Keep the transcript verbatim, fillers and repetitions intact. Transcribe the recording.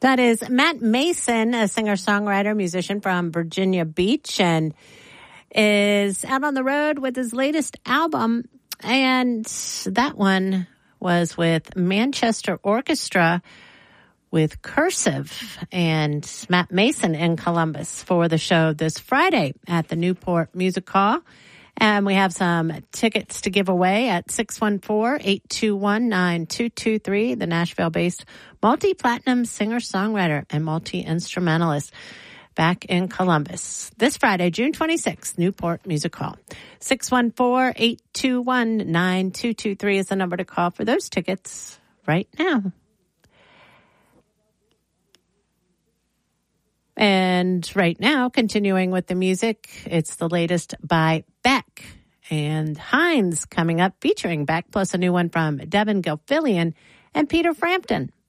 That is Matt Mason, a singer-songwriter, musician from Virginia Beach, and is out on the road with his latest album. And that one was with Manchester Orchestra with Cursive, and Matt Mason in Columbus for the show this Friday at the Newport Music Hall. And we have some tickets to give away at six one four, eight two one, nine two two three, the Nashville-based multi-platinum singer-songwriter and multi-instrumentalist back in Columbus. This Friday, June twenty-sixth, Newport Music Hall. six one four, eight two one, nine two two three is the number to call for those tickets right now. And right now, continuing with the music, it's the latest by Beck and Hines coming up, featuring Beck, plus a new one from Devin Gilfillian and Peter Frampton.